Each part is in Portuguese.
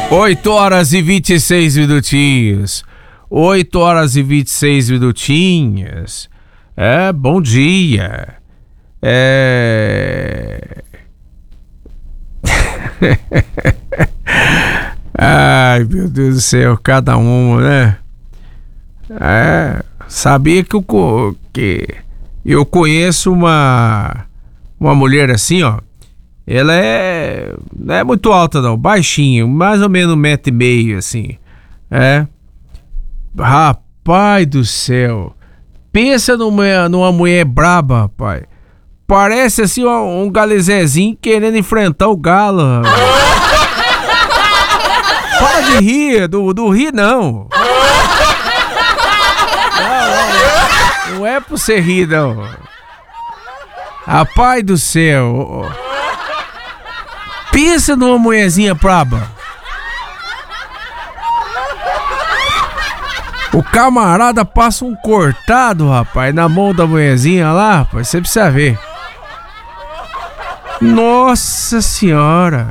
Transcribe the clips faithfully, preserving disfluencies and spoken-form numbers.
oito horas e vinte e seis minutinhos. oito horas e vinte e seis minutinhos. É, bom dia. É... Ai, meu Deus do céu, cada um, né? É, sabia que eu, que eu conheço uma, uma mulher assim, ó. Ela é, não é muito alta não, baixinha, mais ou menos um metro e meio, assim. É. Rapaz do céu. Pensa numa, numa mulher braba, rapaz. Parece assim um, um galezezinho querendo enfrentar o galo. Para de rir, do, do rir não. Não, não. Não é pra você rir, não. Rapaz do céu. Pensa numa mulherzinha braba. O camarada passa um cortado, rapaz, na mão da mulherzinha lá, rapaz, você precisa ver. Nossa senhora.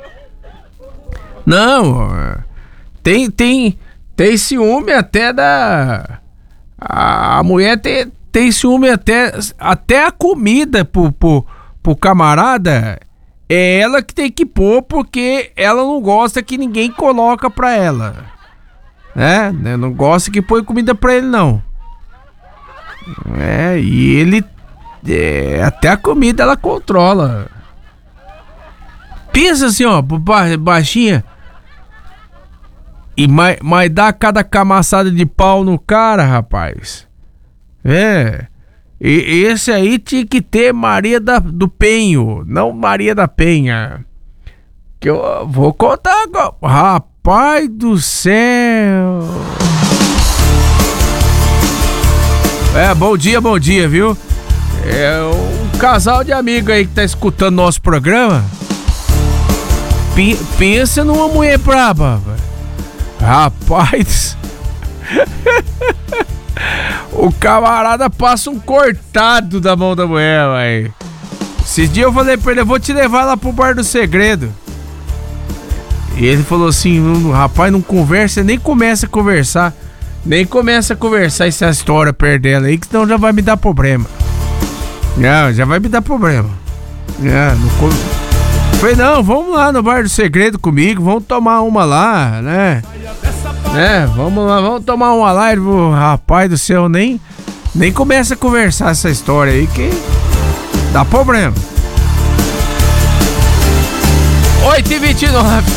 Não, tem, tem, tem ciúme até da... A, a mulher tem, tem ciúme até, até a comida pro, pro, pro camarada. É ela que tem que pôr porque ela não gosta que ninguém coloca pra ela. É, não gosta que põe comida pra ele, não. É, e ele... É, até a comida ela controla. Pensa assim, ó, baixinha. E mas, mas dá cada camaçada de pau no cara, rapaz. É. E esse aí tinha que ter Maria da, do Penho, não Maria da Penha. Que eu vou contar agora. Rapaz do céu. É, bom dia, bom dia, viu? É um casal de amigos aí que tá escutando nosso programa. P- pensa numa mulher braba. Rapaz. O camarada passa um cortado da mão da mulher, velho. Esses dias eu falei pra ele, eu vou te levar lá pro Bar do Segredo. E ele falou assim, não, rapaz, não conversa, nem começa a conversar. Nem começa a conversar essa história perto dela aí, que senão já vai me dar problema. Não, já vai me dar problema. É, não... Falei, não, vamos lá no Bar do Segredo comigo, vamos tomar uma lá, né? É, vamos lá, vamos tomar uma lá. Ele falou, rapaz do céu, nem, nem começa a conversar essa história aí que dá problema. oito e vinte e nove.